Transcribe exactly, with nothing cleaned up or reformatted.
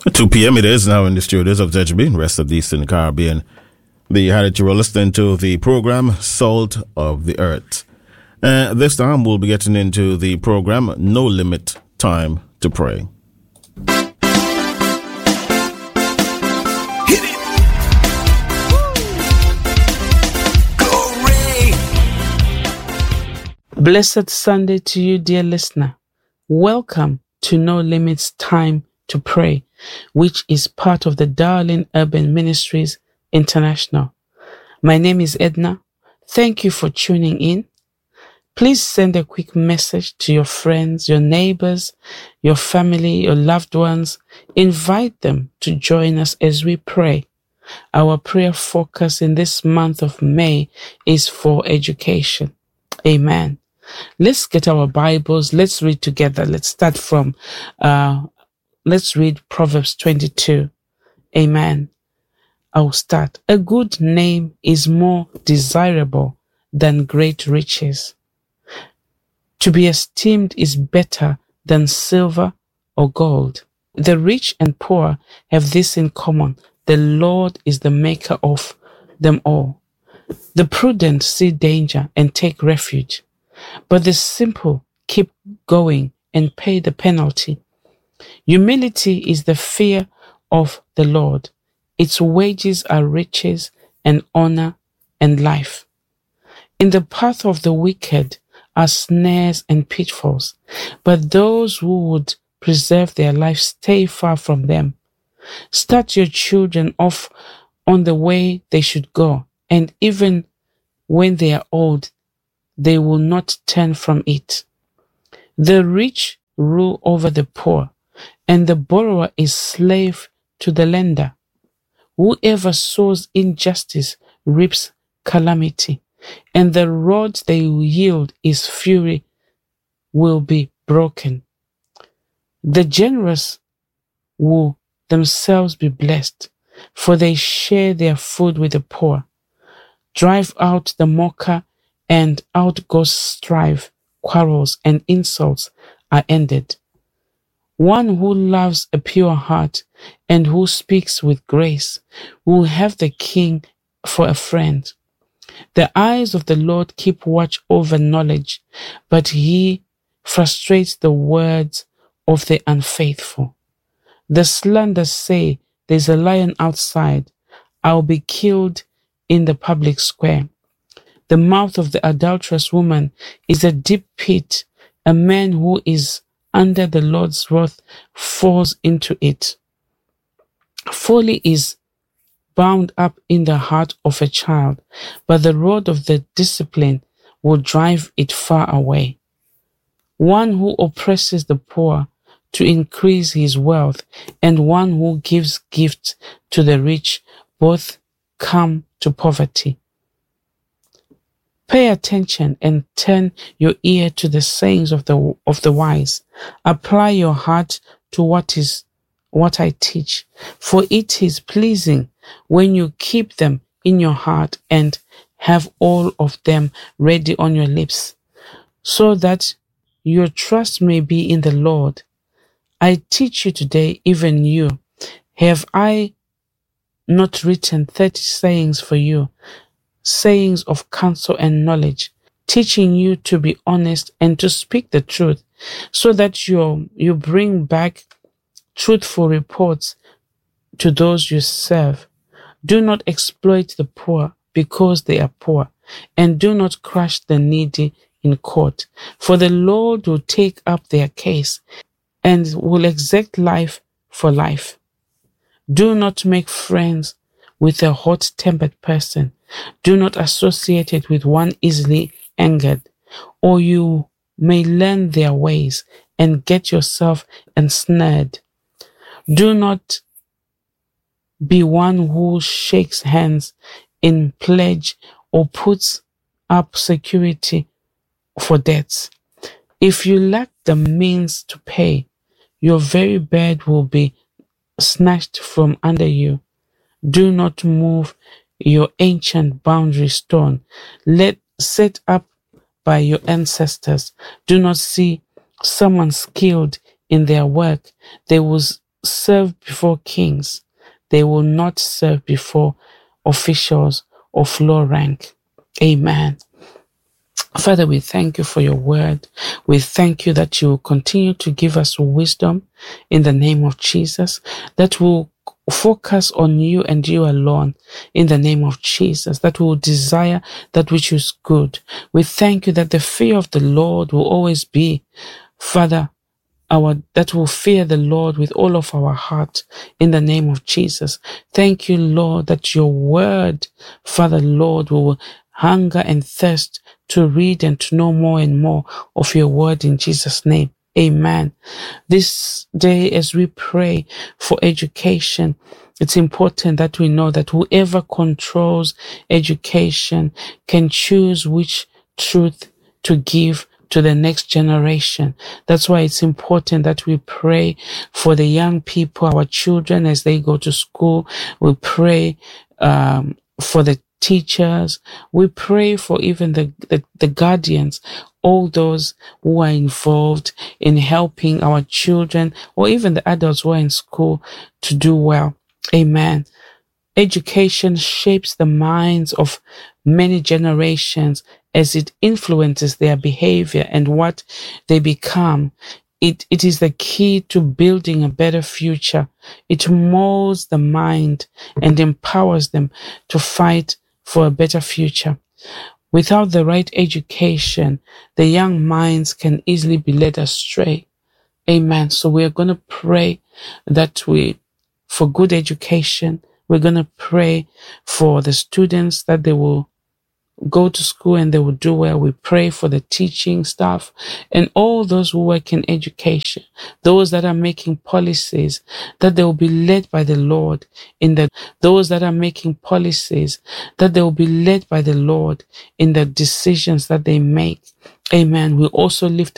two p.m. it is now in the studios of Z B, rest of the Eastern Caribbean. The had you were listening to the program Salt of the Earth. Uh, this time we'll be getting into the program No Limit Time to Pray. Hit it. Glory. Blessed Sunday to you, dear listener. Welcome to No Limits Time to Pray, which is part of the Darling Urban Ministries International. My name is Edna. Thank you for tuning in. Please send a quick message to your friends, your neighbors, your family, your loved ones. Invite them to join us as we pray. Our prayer focus in this month of May is for education. Amen. Let's get our Bibles. Let's read together. Let's start from, uh, let's read Proverbs twenty-two. Amen. I'll start. A good name is more desirable than great riches. To be esteemed is better than silver or gold. The rich and poor have this in common. The Lord is the maker of them all. The prudent see danger and take refuge, but the simple keep going and pay the penalty. Humility is the fear of the Lord. Its wages are riches and honor and life. In the path of the wicked are snares and pitfalls, but those who would preserve their life stay far from them. Start your children off on the way they should go, and even when they are old, they will not turn from it. The rich rule over the poor, and the borrower is slave to the lender. Whoever sows injustice reaps calamity, and the rod they yield is fury will be broken. The generous will themselves be blessed, for they share their food with the poor. Drive out the mocker, and out goes strife, quarrels, and insults are ended. One who loves a pure heart and who speaks with grace will have the king for a friend. The eyes of the Lord keep watch over knowledge, but he frustrates the words of the unfaithful. The slanderers say, "There's a lion outside. I'll be killed in the public square." The mouth of the adulterous woman is a deep pit. A man who is under the Lord's wrath falls into it. Folly is bound up in the heart of a child, but the rod of the discipline will drive it far away. One who oppresses the poor to increase his wealth, and one who gives gifts to the rich, both come to poverty. Pay attention and turn your ear to the sayings of the of the wise. Apply your heart to what is what I teach, for it is pleasing when you keep them in your heart and have all of them ready on your lips, so that your trust may be in the Lord. I teach you today, even you. Have I not written thirty sayings for you, sayings of counsel and knowledge, teaching you to be honest and to speak the truth, so that you you bring back truthful reports to those you serve. Do not exploit the poor because they are poor, and do not crush the needy in court, for the Lord will take up their case and will exact life for life. Do not make friends with a hot-tempered person. Do not associate it with one easily angered, or you may learn their ways and get yourself ensnared. Do not be one who shakes hands in pledge or puts up security for debts. If you lack the means to pay, your very bed will be snatched from under you. Do not move your ancient boundary stone, let set up by your ancestors. Do not see someone skilled in their work. They will serve before kings. They will not serve before officials of low rank. Amen. Father, we thank you for your word. We thank you that you will continue to give us wisdom in the name of Jesus, that will focus on you and you alone in the name of Jesus, that we will desire that which is good. We thank you that the fear of the Lord will always be, Father, our that will fear the Lord with all of our heart in the name of Jesus. Thank you, Lord, that your word, Father, Lord, will hunger and thirst to read and to know more and more of your word in Jesus' name. Amen. This day, as we pray for education, it's important that we know that whoever controls education can choose which truth to give to the next generation. That's why it's important that we pray for the young people, our children, as they go to school. We pray um, for the teachers. We pray for even the, the, the guardians, all those who are involved in helping our children or even the adults who are in school to do well. Amen. Education shapes the minds of many generations as it influences their behavior and what they become. It, it is the key to building a better future. It molds the mind and empowers them to fight for a better future. Without the right education, the young minds can easily be led astray. Amen. So we are going to pray that we, for good education, we're going to pray for the students that they will go to school and they will do well. We pray for the teaching staff and all those who work in education, those that are making policies, that they will be led by the Lord in the, those that are making policies, that they will be led by the Lord in the decisions that they make. Amen. We also lift